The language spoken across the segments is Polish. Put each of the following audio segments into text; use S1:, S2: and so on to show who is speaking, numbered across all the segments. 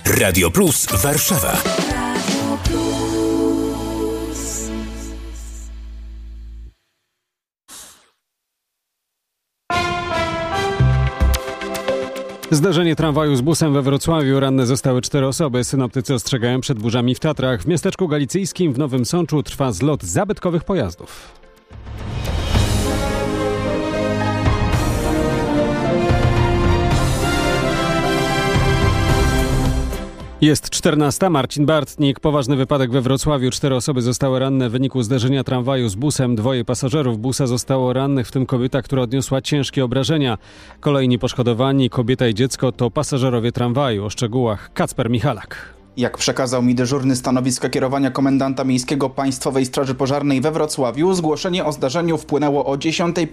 S1: Radio Plus Warszawa.
S2: Zdarzenie tramwaju z busem we Wrocławiu. Ranne zostały 4 osoby. Synoptycy ostrzegają przed burzami w Tatrach. W miasteczku galicyjskim w Nowym Sączu trwa zlot zabytkowych pojazdów. Jest 14. Marcin Bartnik. Poważny wypadek we Wrocławiu. 4 osoby zostały ranne w wyniku zderzenia tramwaju z busem. 2 pasażerów busa zostało rannych, w tym kobieta, która odniosła ciężkie obrażenia. Kolejni poszkodowani, kobieta i dziecko, to pasażerowie tramwaju. O szczegółach Kacper Michalak.
S3: Jak przekazał mi dyżurny stanowiska kierowania komendanta miejskiego Państwowej Straży Pożarnej we Wrocławiu, zgłoszenie o zdarzeniu wpłynęło o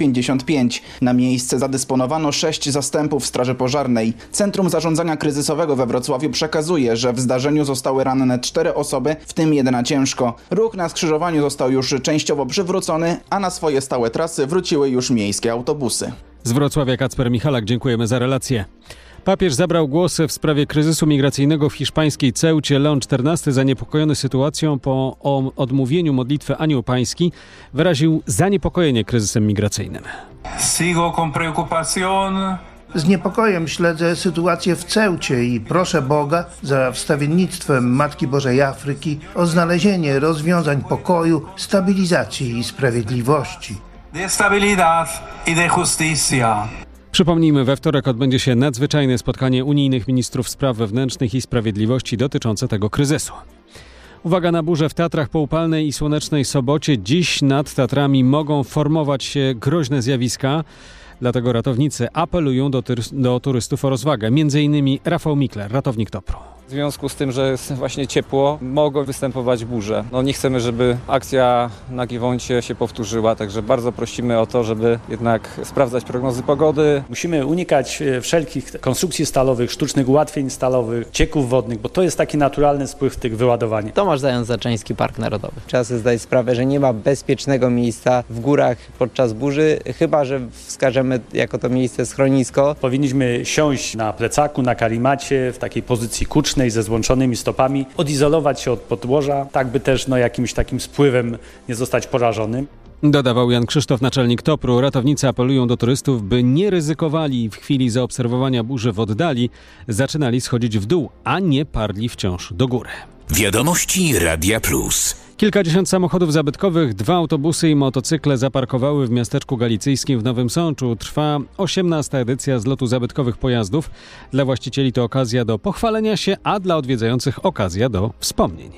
S3: 10:55. Na miejsce zadysponowano 6 zastępów Straży Pożarnej. Centrum Zarządzania Kryzysowego we Wrocławiu przekazuje, że w zdarzeniu zostały ranne 4 osoby, w tym 1 ciężko. Ruch na skrzyżowaniu został już częściowo przywrócony, a na swoje stałe trasy wróciły już miejskie autobusy.
S2: Z Wrocławia Kacper Michalak, dziękujemy za relację. Papież zabrał głos w sprawie kryzysu migracyjnego w hiszpańskiej Ceucie. Leon XIV, zaniepokojony sytuacją po odmówieniu modlitwy Anioł Pański, wyraził zaniepokojenie kryzysem migracyjnym.
S4: Sigo con preocupación.
S5: Z niepokojem śledzę sytuację w Ceucie i proszę Boga za wstawiennictwem Matki Bożej Afryki o znalezienie rozwiązań pokoju, stabilizacji i sprawiedliwości.
S4: De estabilidad y de justicia.
S2: Przypomnijmy, we wtorek odbędzie się nadzwyczajne spotkanie unijnych ministrów spraw wewnętrznych i sprawiedliwości dotyczące tego kryzysu. Uwaga na burze w Tatrach po upalnej i słonecznej sobocie. Dziś nad Tatrami mogą formować się groźne zjawiska. Dlatego ratownicy apelują do turystów o rozwagę. Między innymi Rafał Mikler, ratownik TOPR-u.
S6: W związku z tym, że jest właśnie ciepło, mogą występować burze. Nie chcemy, żeby akcja na Giewoncie się powtórzyła, także bardzo prosimy o to, żeby jednak sprawdzać prognozy pogody.
S7: Musimy unikać wszelkich konstrukcji stalowych, sztucznych ułatwień stalowych, cieków wodnych, bo to jest taki naturalny spływ tych wyładowań.
S8: Tomasz Zając-Zaczyński, Park Narodowy. Trzeba sobie zdać sprawę, że nie ma bezpiecznego miejsca w górach podczas burzy, chyba że wskażemy jako to miejsce schronisko.
S7: Powinniśmy siąść na plecaku, na karimacie, w takiej pozycji kucznej, ze złączonymi stopami, odizolować się od podłoża, tak by też jakimś takim spływem nie zostać porażonym.
S2: Dodawał Jan Krzysztof, naczelnik TOPR-u. Ratownicy apelują do turystów, by nie ryzykowali w chwili zaobserwowania burzy w oddali, zaczynali schodzić w dół, a nie parli wciąż do góry.
S1: Wiadomości Radia Plus.
S2: Kilkadziesiąt samochodów zabytkowych, 2 autobusy i motocykle zaparkowały w miasteczku galicyjskim w Nowym Sączu. Trwa 18. edycja zlotu zabytkowych pojazdów. Dla właścicieli to okazja do pochwalenia się, a dla odwiedzających okazja do wspomnień.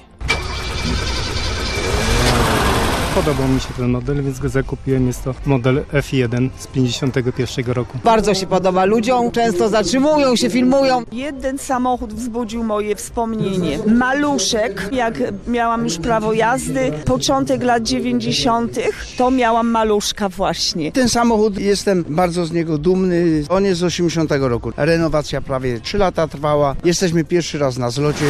S9: Podobał mi się ten model, więc go zakupiłem. Jest to model F1 z 51 roku.
S10: Bardzo się podoba ludziom, często zatrzymują się, filmują.
S11: Jeden samochód wzbudził moje wspomnienie. Maluszek, jak miałam już prawo jazdy, początek lat 90., to miałam maluszka właśnie.
S12: Ten samochód, jestem bardzo z niego dumny. On jest z 80 roku. Renowacja prawie 3 lata trwała. Jesteśmy pierwszy raz na zlocie.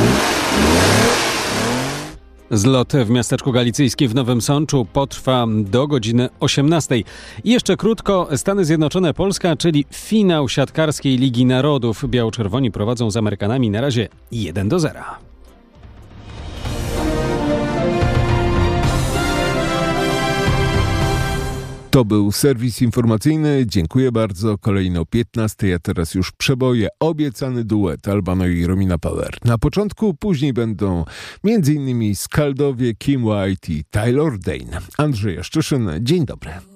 S2: Zlot w miasteczku galicyjskim w Nowym Sączu potrwa do godziny 18. I jeszcze krótko, Stany Zjednoczone, Polska, czyli finał siatkarskiej Ligi Narodów. Biało-czerwoni prowadzą z Amerykanami na razie 1-0.
S13: To był serwis informacyjny. Dziękuję bardzo. Kolejno 15, a teraz już przeboje. Obiecany duet Albano i Romina Power. Na początku, później będą m.in. Skaldowie, Kim White i Taylor Dane. Andrzej Jaszczyszyn, dzień dobry.